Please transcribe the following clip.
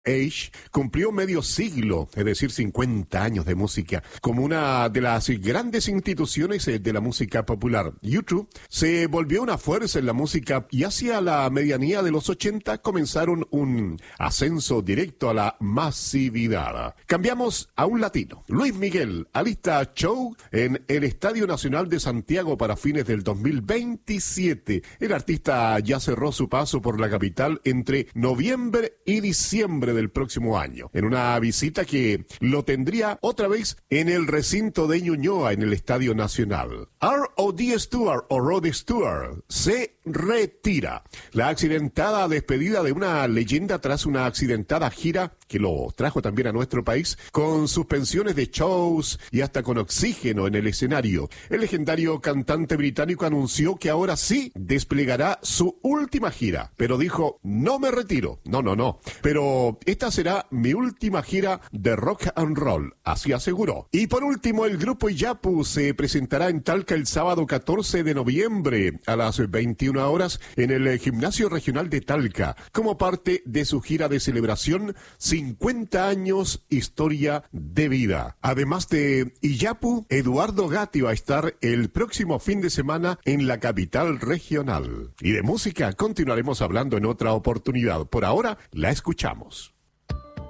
Age cumplió medio siglo, es decir, 50 años de música, como una de las grandes instituciones de la música popular. U2 se volvió una fuerza en la música y hacia la medianía de los 80 comenzaron un ascenso directo a la masividad. Cambiamos a un latino. Luis Miguel alista show en el Estadio Nacional de Santiago para fines del 2027. El artista ya cerró su paso por la capital entre noviembre y diciembre del próximo año, en una visita que lo tendría otra vez en el recinto de Ñuñoa en el Estadio Nacional. R.O.D. Stewart o Rod Stewart se retira. La accidentada despedida de una leyenda tras una accidentada gira que lo trajo también a nuestro país, con suspensiones de shows y hasta con oxígeno en el escenario. El legendario cantante británico anunció que ahora sí desplegará su última gira, pero dijo, no me retiro, no, pero esta será mi última gira de rock and roll, así aseguró. Y por último, el grupo Iyapu se presentará en Talca el sábado 14 de noviembre a las 21 horas en el Gimnasio Regional de Talca, como parte de su gira de celebración 50 años historia de vida. Además de Iyapu, Eduardo Gatti va a estar el próximo fin de semana en la capital regional. Y de música continuaremos hablando en otra oportunidad. Por ahora, la escuchamos.